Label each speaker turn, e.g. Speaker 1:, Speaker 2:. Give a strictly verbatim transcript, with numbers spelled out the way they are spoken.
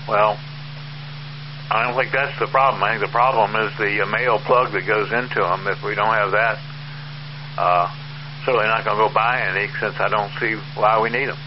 Speaker 1: Well, I don't think that's the problem. I think the problem is the uh, male plug that goes into them. If we don't have that, uh, certainly not going to go buy any, since I don't see why we need them.